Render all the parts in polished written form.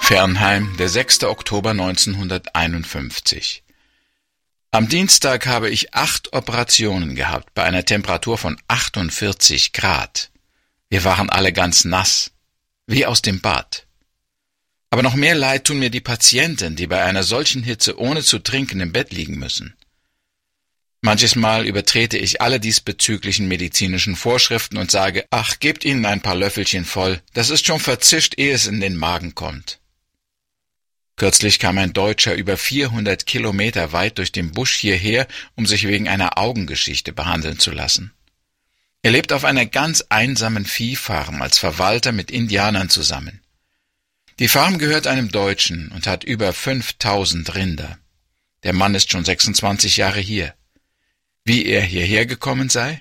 Fernheim, der 6. Oktober 1951. Am Dienstag habe ich 8 Operationen gehabt, bei einer Temperatur von 48 Grad. Wir waren alle ganz nass, wie aus dem Bad. Aber noch mehr leid tun mir die Patienten, die bei einer solchen Hitze ohne zu trinken im Bett liegen müssen. Manches Mal übertrete ich alle diesbezüglichen medizinischen Vorschriften und sage, ach, gebt ihnen ein paar Löffelchen voll, das ist schon verzischt, ehe es in den Magen kommt. Kürzlich kam ein Deutscher über 400 Kilometer weit durch den Busch hierher, um sich wegen einer Augengeschichte behandeln zu lassen. Er lebt auf einer ganz einsamen Viehfarm als Verwalter mit Indianern zusammen. Die Farm gehört einem Deutschen und hat über 5000 Rinder. Der Mann ist schon 26 Jahre hier. Wie er hierher gekommen sei?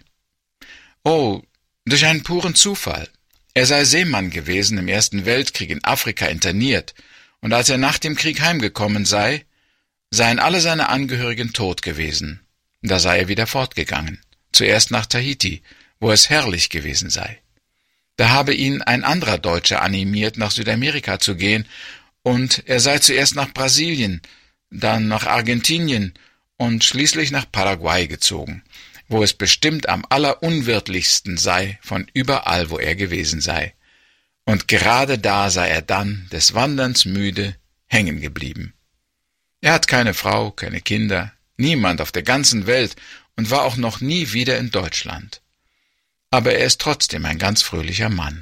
Oh, durch einen puren Zufall. Er sei Seemann gewesen im Ersten Weltkrieg in Afrika interniert, und als er nach dem Krieg heimgekommen sei, seien alle seine Angehörigen tot gewesen. Da sei er wieder fortgegangen, zuerst nach Tahiti, wo es herrlich gewesen sei. Da habe ihn ein anderer Deutscher animiert, nach Südamerika zu gehen, und er sei zuerst nach Brasilien, dann nach Argentinien und schließlich nach Paraguay gezogen, wo es bestimmt am allerunwirtlichsten sei von überall, wo er gewesen sei. Und gerade da sei er dann, des Wanderns müde, hängen geblieben. Er hat keine Frau, keine Kinder, niemand auf der ganzen Welt und war auch noch nie wieder in Deutschland. Aber er ist trotzdem ein ganz fröhlicher Mann.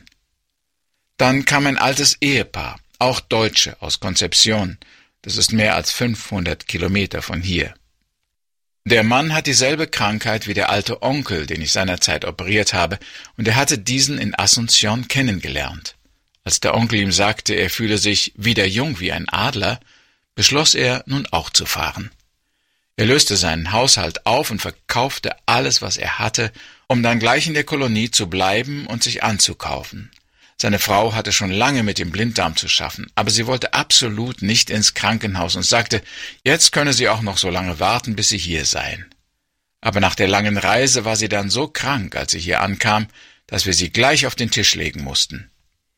Dann kam ein altes Ehepaar, auch Deutsche, aus Concepción, das ist mehr als 500 Kilometer von hier. Der Mann hat dieselbe Krankheit wie der alte Onkel, den ich seinerzeit operiert habe, und er hatte diesen in Asunción kennengelernt. Als der Onkel ihm sagte, er fühle sich wieder jung wie ein Adler, beschloss er, nun auch zu fahren. Er löste seinen Haushalt auf und verkaufte alles, was er hatte, um dann gleich in der Kolonie zu bleiben und sich anzukaufen. Seine Frau hatte schon lange mit dem Blinddarm zu schaffen, aber sie wollte absolut nicht ins Krankenhaus und sagte, jetzt könne sie auch noch so lange warten, bis sie hier seien. Aber nach der langen Reise war sie dann so krank, als sie hier ankam, dass wir sie gleich auf den Tisch legen mussten.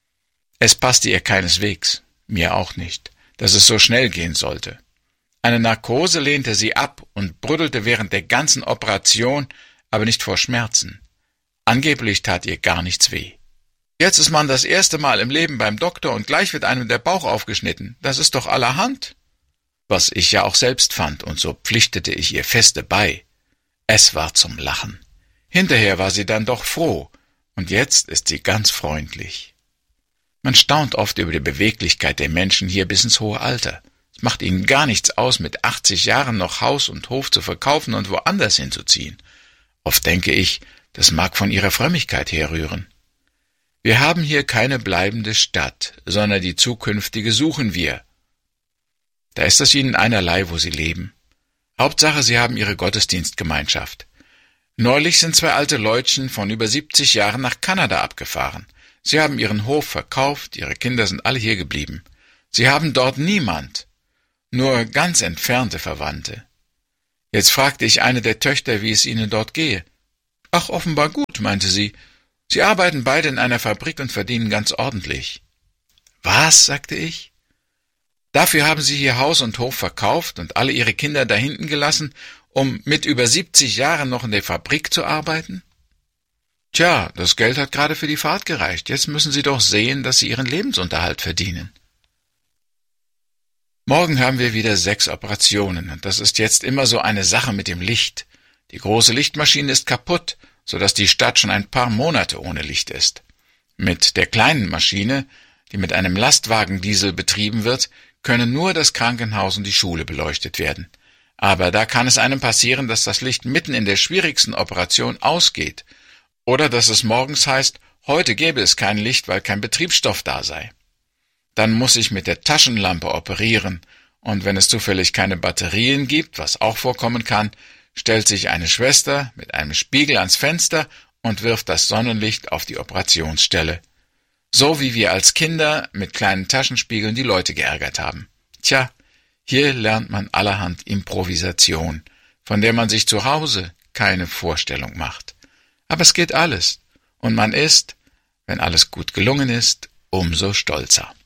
Es passte ihr keineswegs, mir auch nicht, dass es so schnell gehen sollte. Eine Narkose lehnte sie ab und brüddelte während der ganzen Operation, aber nicht vor Schmerzen. Angeblich tat ihr gar nichts weh. Jetzt ist man das erste Mal im Leben beim Doktor und gleich wird einem der Bauch aufgeschnitten. Das ist doch allerhand. Was ich ja auch selbst fand, und so pflichtete ich ihr feste bei. Es war zum Lachen. Hinterher war sie dann doch froh, und jetzt ist sie ganz freundlich. Man staunt oft über die Beweglichkeit der Menschen hier bis ins hohe Alter. Es macht ihnen gar nichts aus, mit 80 Jahren noch Haus und Hof zu verkaufen und woanders hinzuziehen. Oft denke ich, das mag von ihrer Frömmigkeit herrühren. Wir haben hier keine bleibende Stadt, sondern die zukünftige suchen wir. Da ist es ihnen einerlei, wo sie leben. Hauptsache, sie haben ihre Gottesdienstgemeinschaft. Neulich sind 2 alte Leutchen von über 70 Jahren nach Kanada abgefahren. Sie haben ihren Hof verkauft, ihre Kinder sind alle hier geblieben. Sie haben dort niemand, nur ganz entfernte Verwandte. Jetzt fragte ich eine der Töchter, wie es ihnen dort gehe. Ach, offenbar gut, meinte sie. Sie arbeiten beide in einer Fabrik und verdienen ganz ordentlich. Was, sagte ich? Dafür haben sie hier Haus und Hof verkauft und alle ihre Kinder da hinten gelassen, um mit über 70 Jahren noch in der Fabrik zu arbeiten? Tja, das Geld hat gerade für die Fahrt gereicht. Jetzt müssen sie doch sehen, dass sie ihren Lebensunterhalt verdienen. Morgen haben wir wieder 6 Operationen und das ist jetzt immer so eine Sache mit dem Licht. Die große Lichtmaschine ist kaputt, so dass die Stadt schon ein paar Monate ohne Licht ist. Mit der kleinen Maschine, die mit einem Lastwagendiesel betrieben wird, können nur das Krankenhaus und die Schule beleuchtet werden. Aber da kann es einem passieren, dass das Licht mitten in der schwierigsten Operation ausgeht. Oder dass es morgens heißt, heute gäbe es kein Licht, weil kein Betriebsstoff da sei. Dann muss ich mit der Taschenlampe operieren, und wenn es zufällig keine Batterien gibt, was auch vorkommen kann, stellt sich eine Schwester mit einem Spiegel ans Fenster und wirft das Sonnenlicht auf die Operationsstelle. So wie wir als Kinder mit kleinen Taschenspiegeln die Leute geärgert haben. Tja, hier lernt man allerhand Improvisation, von der man sich zu Hause keine Vorstellung macht. Aber es geht alles, und man ist, wenn alles gut gelungen ist, umso stolzer.